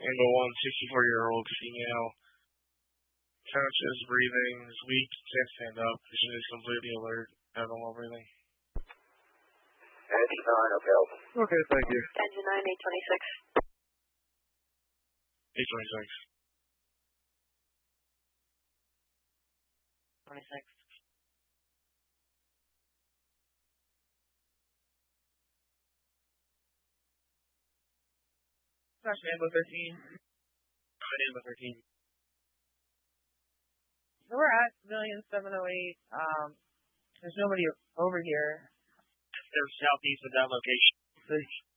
and the 64-year-old female. Conscious, breathing is weak, can't stand up. Patient is completely alert, abnormal breathing. Engine 9, okay. Okay, thank you. Engine 9, 826. 826. 26. Gosh, Ambo 13. Ambo 13. So we're at 1,708. There's nobody over here. They're southeast of that location.